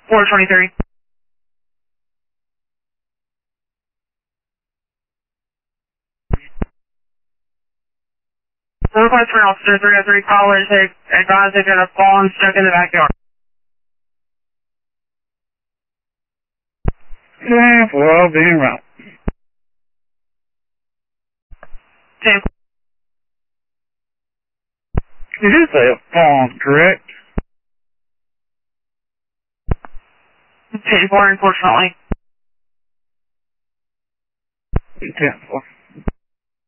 423. Request for an officer 303 callers. They advise they've got a fallen stuck in the backyard. Yeah, well, being around. 10. You did say a fawn, correct? 10-4, unfortunately. 10-4.